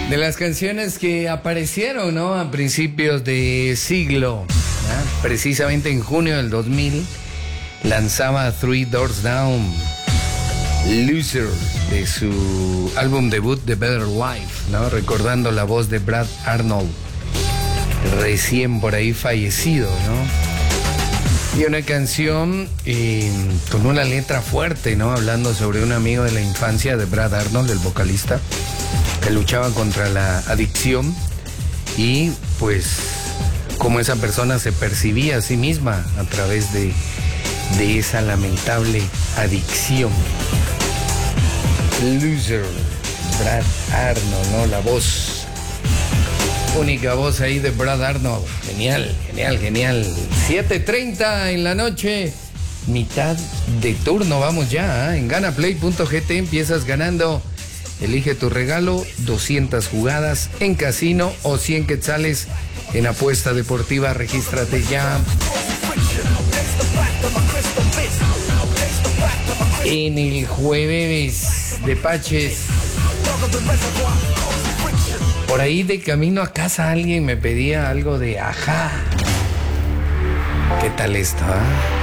De las canciones que aparecieron, ¿no?, a principios de siglo, ¿no? Precisamente en junio del 2000 lanzaba Three Doors Down, Loser, de su álbum debut The Better Life, ¿no?, recordando la voz de Brad Arnold, recién por ahí fallecido, ¿no? Y una canción con una letra fuerte, ¿no?, hablando sobre un amigo de la infancia de Brad Arnold, el vocalista, que luchaba contra la adicción y pues cómo esa persona se percibía a sí misma a través de esa lamentable adicción. Loser, Brad Arnold, ¿no? La voz, única voz ahí de Brad Arnold. Genial, genial, genial. 7:30 en la noche, mitad de turno, vamos ya, ¿eh? En ganaplay.gt empiezas ganando. Elige tu regalo, 200 jugadas en casino o 100 quetzales en apuesta deportiva. Regístrate ya. En el jueves de Paches, por ahí de camino a casa alguien me pedía algo de Ajá. ¿Qué tal esto, ah?